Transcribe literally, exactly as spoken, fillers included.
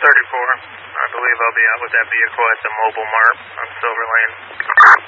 thirty-four. I believe I'll be out with that vehicle at the mobile mart on Silver Lane.